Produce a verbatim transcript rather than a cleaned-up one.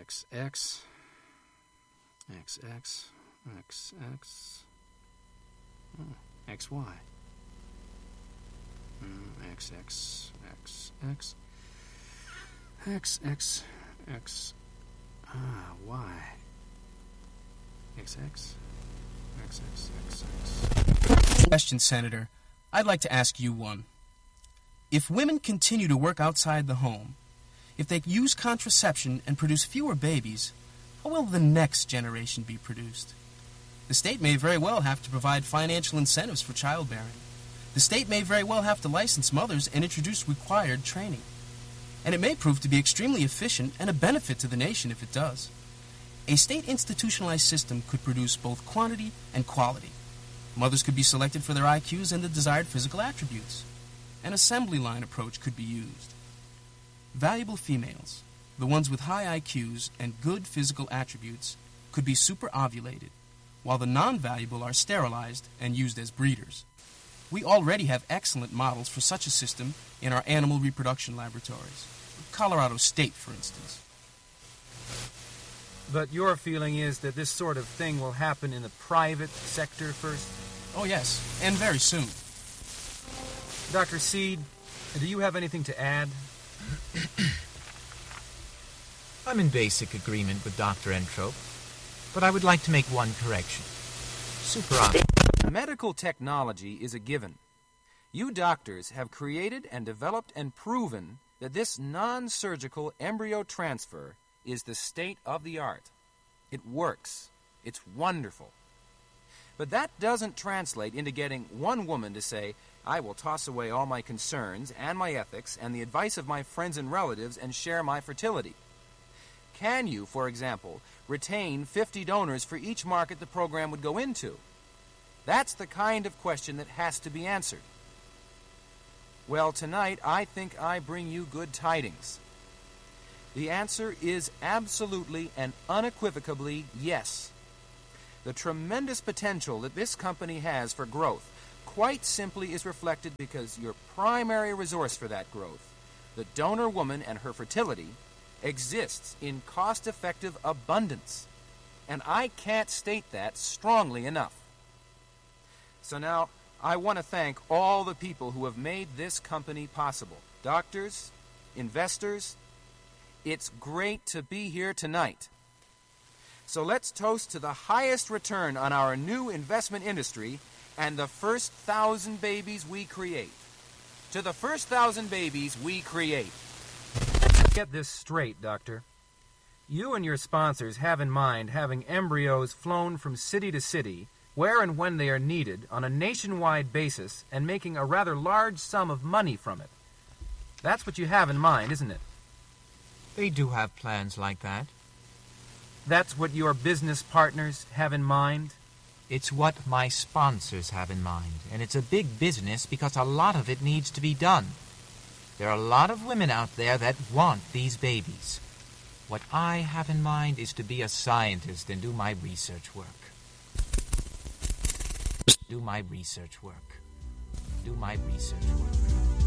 X X, X X, X X, oh, X Y, mm, X X, X X, X X, X, ah, Y, X X, X X, X X. Question, Senator. I'd like to ask you one. If women continue to work outside the home, if they use contraception and produce fewer babies, how will the next generation be produced? The state may very well have to provide financial incentives for childbearing. The state may very well have to license mothers and introduce required training. And it may prove to be extremely efficient and a benefit to the nation if it does. A state institutionalized system could produce both quantity and quality. Mothers could be selected for their I Qs and the desired physical attributes. An assembly line approach could be used. Valuable females, the ones with high I Qs and good physical attributes, could be superovulated, while the non-valuable are sterilized and used as breeders. We already have excellent models for such a system in our animal reproduction laboratories. Colorado State, for instance. But your feeling is that this sort of thing will happen in the private sector first? Oh, yes, and very soon. Doctor Seed, do you have anything to add? I'm in basic agreement with Doctor Entrope, but I would like to make one correction. Super. Medical technology is a given. You doctors have created and developed and proven that this non-surgical embryo transfer is the state of the art. It works. It's wonderful. But that doesn't translate into getting one woman to say, I will toss away all my concerns and my ethics and the advice of my friends and relatives and share my fertility. Can you, for example, retain fifty donors for each market the program would go into? That's the kind of question that has to be answered. Well, tonight I think I bring you good tidings. The answer is absolutely and unequivocally yes. The tremendous potential that this company has for growth quite simply is reflected because your primary resource for that growth, the donor woman and her fertility, exists in cost-effective abundance. And I can't state that strongly enough. So now, I want to thank all the people who have made this company possible. Doctors, investors, it's great to be here tonight. So let's toast to the highest return on our new investment industry and the first thousand babies we create. To the first thousand babies we create. Get this straight, Doctor. You and your sponsors have in mind having embryos flown from city to city, where and when they are needed, on a nationwide basis, and making a rather large sum of money from it. That's what you have in mind, isn't it? They do have plans like that. That's what your business partners have in mind? It's what my sponsors have in mind, and it's a big business because a lot of it needs to be done. There are a lot of women out there that want these babies. What I have in mind is to be a scientist and do my research work. Do my research work. Do my research work.